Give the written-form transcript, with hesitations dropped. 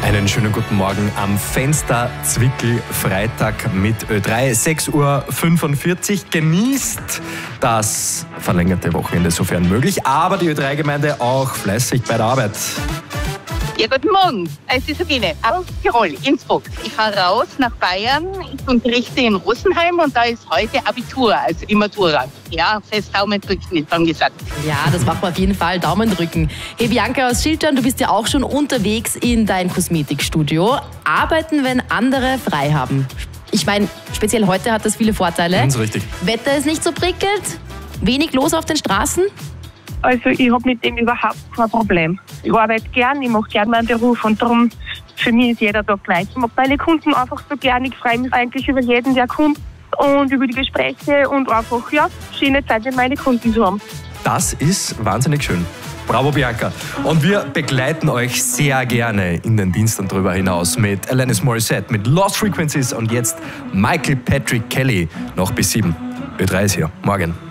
Einen schönen guten Morgen am Fenster Zwickel Freitag mit Ö3, 6:45 Uhr. Genießt das verlängerte Wochenende sofern möglich, aber die Ö3-Gemeinde auch fleißig bei der Arbeit. Ja, guten Morgen. Es ist Sabine aus Tirol, Innsbruck. Ich fahre raus nach Bayern. Ich unterrichte in Rosenheim und da ist heute Abitur, also die Matura. Ja, fest Daumen drücken, ist dann gesagt. Ja, das machen wir auf jeden Fall. Daumen drücken. Hey, Bianca aus Schiltern, du bist ja auch schon unterwegs in dein Kosmetikstudio. Arbeiten, wenn andere frei haben. Ich meine, speziell heute hat das viele Vorteile. Ganz richtig. Wetter ist nicht so prickelnd, wenig los auf den Straßen. Also ich habe mit dem überhaupt kein Problem. Ich arbeite gern, ich mache gern meinen Beruf und darum, für mich ist jeder Tag gleich. Ich mag meine Kunden einfach so gern. Ich freue mich eigentlich über jeden, der kommt und über die Gespräche und einfach, ja, schöne Zeit mit meinen Kunden zu haben. Das ist wahnsinnig schön. Bravo, Bianca. Und wir begleiten euch sehr gerne in den Dienst und darüber hinaus mit Alanis Morissette, mit Lost Frequencies und jetzt Michael Patrick Kelly noch bis 7. Ö3 ist hier. Morgen.